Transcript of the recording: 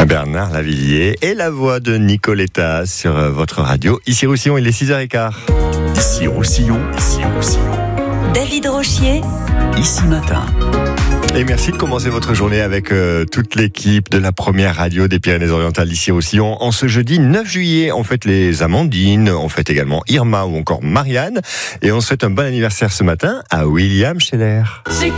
Bernard Lavilliers et la voix de Nicoletta sur votre radio. Ici Roussillon, il est 6h15. Ici Roussillon, ici Roussillon. David Rochier, Ici Matin. Et merci de commencer votre journée avec toute l'équipe de la première radio des Pyrénées-Orientales d'ici Roussillon. En ce jeudi 9 juillet, on fête les Amandines, on fête également Irma ou encore Marianne. Et on souhaite un bon anniversaire ce matin à William Scheller.